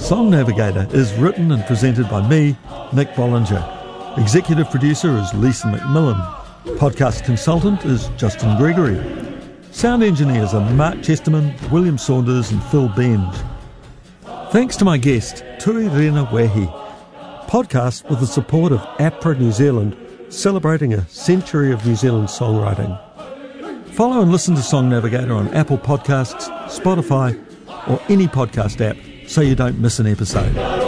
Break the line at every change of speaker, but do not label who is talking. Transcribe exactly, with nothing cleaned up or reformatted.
Song Navigator is written and presented by me, Nick Bollinger. Executive producer is Lisa McMillan. Podcast consultant is Justin Gregory. Sound engineers are Mark Chesterman, William Saunders and Phil Benge. Thanks to my guest, Tui Rena Wehi. Podcast with the support of APRA New Zealand, celebrating a century of New Zealand songwriting. Follow and listen to Song Navigator on Apple Podcasts, Spotify or any podcast app so you don't miss an episode.